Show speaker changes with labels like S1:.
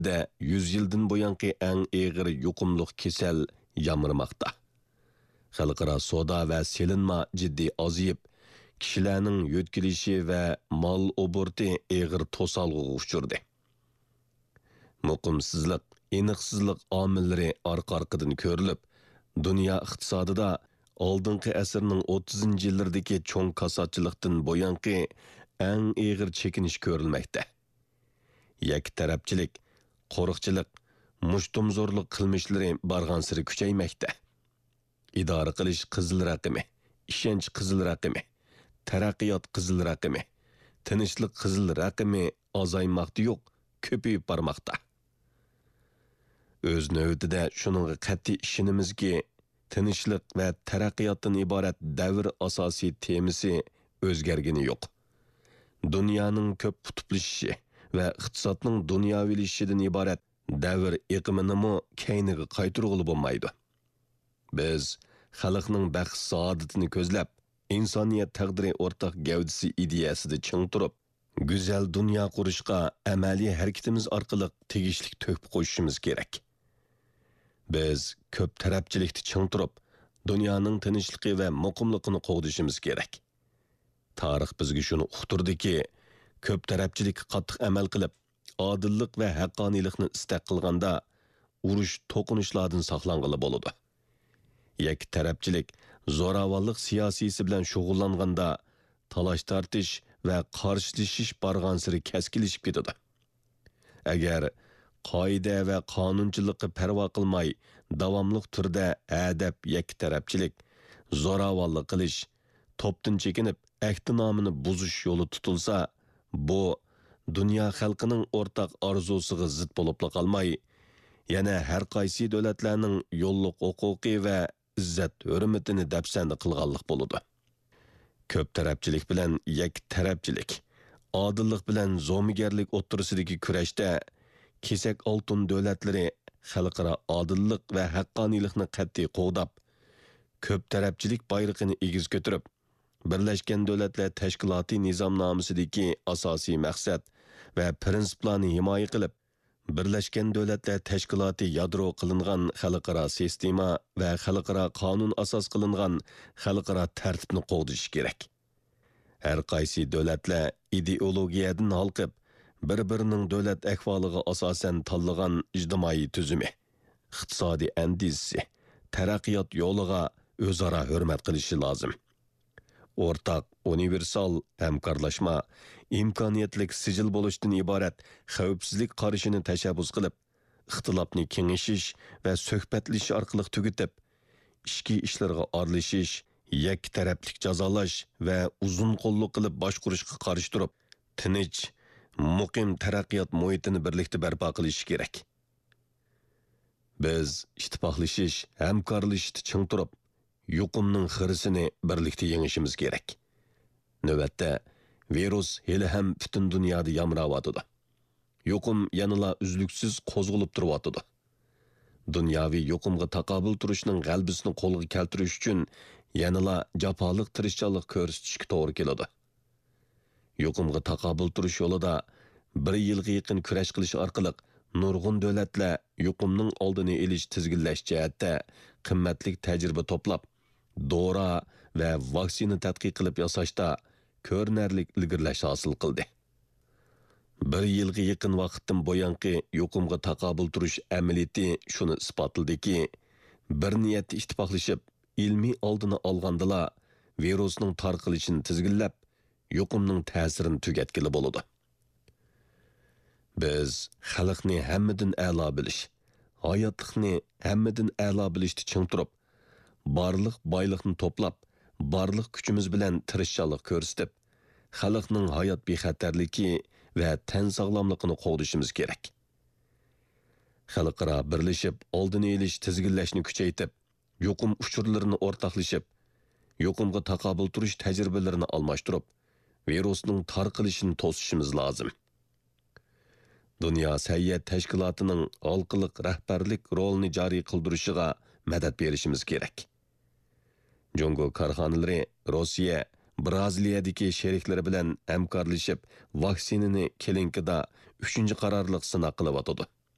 S1: de 100 yildan buyanqi eng eg'ir yuqumliq kasal yamırmaqda. Xalqaro savdo va selinma jiddiy aziyib, kishilarning yo'tkilishi va mol oburti eg'ir to'salg'iga uchurdi. Muqimsizlik, aniqsizlik omillari orqa-orqadan ko'rilib, dunyo iqtisodida oldingi asrning 30-yillardagi cho'ng kasodchilikdan buyanqi eng eg'ir chekinish ko'rilmoqda. Yakki tarafchilik, qo'riqchilik, mushtumzo'rlik qilmishlari barg'ansiri kuchaymoqda. İdora qilish qizil raqami, ishonch qizil raqami, taraqqiyot qizil raqami, tinchlik qizil raqami azaymoqda yo'q, ko'payib bormoqda. O'z navbatida shuningga qat'iy ishonimizki, tinchlik va taraqqiyotdan iborat davr asosiy temasi o'zgargani yo'q. Dunyoning ko'p qutblashishi va iqtisodning dunyovilashishidan iborat davr iqimini keyniga qaytarg'ili bo'lmaydi. Biz xalqning baxt saodatini ko'zlab, insoniyat taqdiri o'rtaq gavdisi ideyasida ching turib, go'zal dunyo qurishga amaliy harakatimiz orqali tegishli to'p qo'shishimiz kerak. Biz ko'p tarafchilikda ching turib, dunyoning tinchligi va muqimligini qo'g'dishimiz kerak. Tarix bizga shuni uqtirdiki, ko'p tarafchilikka qattiq amal qilib, odillik va haqqoniylikni istak qilganda urush to'qinishlardan saqlanqili bo'ladi. Yakki tarafchilik, zo'ravonlik siyosiysi bilan shug'ullanganda talash tortish va qarshilashish barg'ansiri keskinlashib ketadi. Agar qoida va qonunchilikka parvo qilmay, davomli turda adab yakki tarafchilik, zo'ravonlik qilish, to'pdan chekinib, ahdinomini buzish yo'li tutilsa, bu dunyo xalqining o'rtaq orzusiga zid bo'lib qolmay, yana har qaysi davlatlarning yo'lliq huquqi va izzat hurmatini dafsanda qilganlik bo'ladi. Ko'p tarafchilik bilan yakki tarafchilik, odillik bilan zo'migarlik o'ttirisidagi kurashda kesak oltin davlatlari xalqaro odillik va haqqoniylikni qat'iy qo'g'dab, ko'p tarafchilik bayrog'ini egiz ko'tarib, Birlashgan Davlatlar Tashkiloti nizomnomasidagi asosiy maqsad va prinsiplarni himoya qilib, Birlashgan Davlatlar Tashkiloti yadro qilingan xalqaro sistema va xalqaro qonun asos qilingan xalqaro tartibni qo'g'dish kerak. Har qaysi davlatlar ideologiyadan halqib, bir-birining davlat ahvoliga asosan tanlagan ijtimoiy tuzumi, iqtisodiy andizisi, taraqqiyot yo'liga o'zaro hurmat qilishi lozim. O'rtaq, universal hamkorlashma, imkoniyatlik sijil bo'lishdan iborat xavfsizlik qarashini tashabbus qilib, ixtilofni kengashish va suhbatlashish orqali tugatib, ichki ishlarga aralashish, yakki taraflik jazolash va uzun qo'lliq qilib boshqurishga qarshi turib, tinch, muqim taraqqiyot muhitini birlikda barpo qilish kerak. Biz ittifoqlashish, hamkorlashishda ching turib, yuqumning xirisini birlikda yengishimiz kerak. Navbatda virus hali ham butun dunyoda yamrayotdi. Yuqum yanala uzluksiz qo'zg'alib turibdi. Dunyoviy yuqumga taqobil turishning g'albisini qo'lga keltirish uchun yanala jafoliq tirishchilik ko'rsatishga to'g'ri keladi. Yuqumga taqobil turish yo'lida 1 yilga yaqin kurash qilish orqali nurg'un davlatlar yuqumning oldini olish tizginlash jihatda qimmatli tajriba to'plab, dora va vaksina tadqiq qilib yasashda ko'rinarli ilgirlash hosil qildi. 1 yilga yaqin vaqtdan buyanqi yuqumga taqobil turish amaliyati shuni isbotladiki, bir niyatda ittifoqlashib, ilmiy oldini olgandala virusning tarqalishini tizginlab, yuqumning ta'sirini tugatgili bo'ladi. Biz xalqni hammadan a'lo bilish, hayotlikni hammadan a'lo bilishni ching turib, barliq boyliqni to'plab, barliq kuchimiz bilan tirishchilik ko'rsatib, xalqning hayot bexatarligi va tan sog'lomligini qo'g'dishimiz kerak. Xalqaro birlashib, oldini olish tizginlashni kuchaytirib, yuqum uchurlarini o'rtaqlashib, yuqumga taqobil turish tajribalarini almashtirib, virusning tarqalishini to'sishimiz lozim. Dünya Səhiyyə Təşkilatının halqılıq rəhbərlik rolunu cari qıldırishiga madad berishimiz kerak. Jungo korxonalari Rossiya, Braziliyadagi sheriklari bilan hamkorlashib, vaksinani kelinkida 3-qarorliq sinaq qilyotdi.